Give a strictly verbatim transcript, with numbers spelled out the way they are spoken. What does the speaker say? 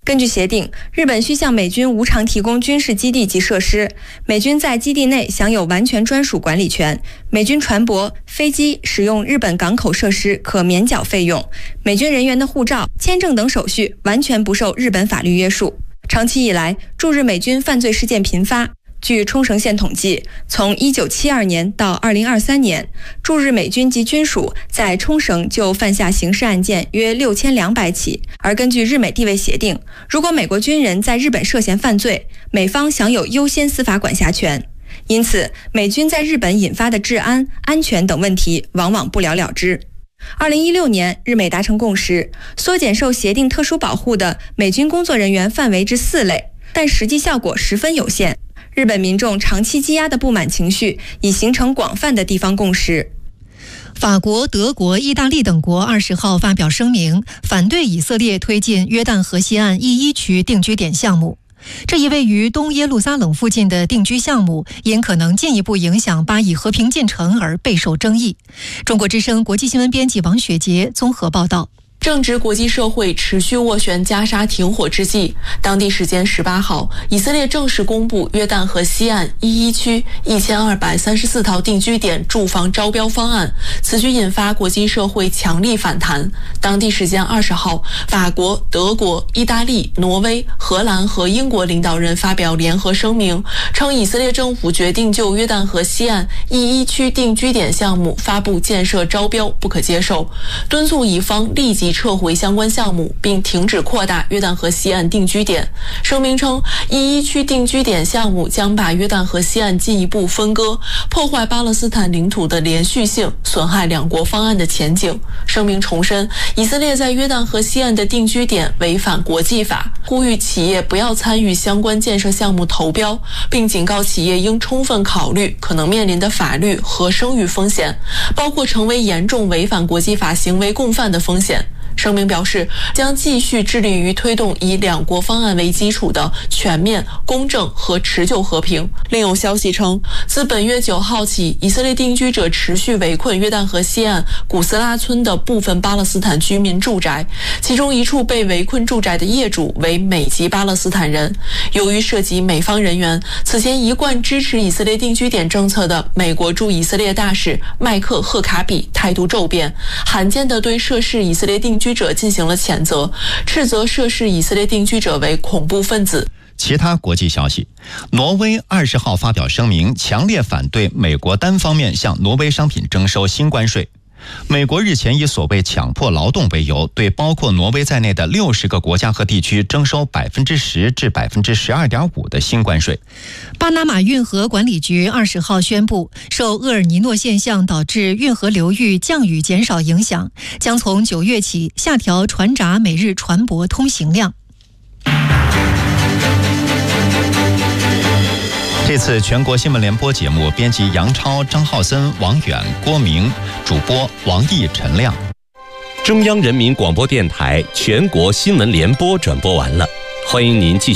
根据协定，日本需向美军无偿提供军事基地及设施，美军在基地内享有完全专属管理权，美军船舶、飞机使用日本港口设施可免缴费用，美军人员的护照、签证等手续完全不受日本法律约束。长期以来，驻日美军犯罪事件频发。据冲绳县统计，从一九七二年到二零二三年，驻日美军及军属在冲绳就犯下刑事案件约六千两百起。而根据日美地位协定，如果美国军人在日本涉嫌犯罪，美方享有优先司法管辖权。因此，美军在日本引发的治安、安全等问题往往不了了之。二零一六年，日美达成共识，缩减受协定特殊保护的美军工作人员范围至四类，但实际效果十分有限。日本民众长期积压的不满情绪已形成广泛的地方共识。 法国、德国、意大利等国二十号发表声明，反对以色列推进约旦河西岸 E 一 区定居点项目。这一位于东耶路撒冷附近的定居项目，因可能进一步影响巴以和平进程而备受争议。中国之声国际新闻编辑王雪杰综合报道。 正值国际社会持续斡旋加沙停火之际，当地时间十八号，以色列正式公布约旦河西岸 E 一 区一千二百三十四套定居点住房招标方案，此举引发国际社会强力反弹。当地时间二十号，法国、德国、意大利、挪威、荷兰和英国领导人发表联合声明，称以色列政府决定就约旦河西岸 E 一 区定居点项目发布建设招标不可接受，敦促以方立即撤回相关项目，并停止扩大约旦河西岸定居点。声明称 E 一 区定居点项目将把约旦河西岸进一步分割，破坏巴勒斯坦领土的连续性，损害两国方案的前景。声明重申，以色列在约旦河西岸的定居点违反国际法，呼吁企业不要参与相关建设项目投标，并警告企业应充分考虑可能面临的法律和声誉风险，包括成为严重违反国际法行为共犯的风险。声明表示，将继续致力于推动以两国方案为基础的全面、公正和持久和平。另有消息称，自本月九号起，以色列定居者持续围困约旦河西岸古斯拉村的部分巴勒斯坦居民住宅，其中一处被围困住宅的业主为美籍巴勒斯坦人。由于涉及美方人员，此前一贯支持以色列定居点政策的美国驻以色列大使麦克赫卡比态度骤变，罕见地对涉事以色列定居者进行了谴责，斥责涉事以色列定居者为恐怖分子。 其他国际消息，挪威二十号发表声明，强烈反对美国单方面向挪威商品征收新关税。美国日前以所谓强迫劳动为由，对包括挪威在内的六十个国家和地区征收百分之十至百分之十二点五的新关税。 巴拿马运河管理局二十号宣布，受厄尔尼诺现象导致运河流域降雨减少影响，将从九月起下调船闸每日船舶通行量。 这次全国新闻联播节目，编辑杨超、张浩森、王远、郭明，主播王毅、陈亮。 中央人民广播电台全国新闻联播转播完了，欢迎您继续。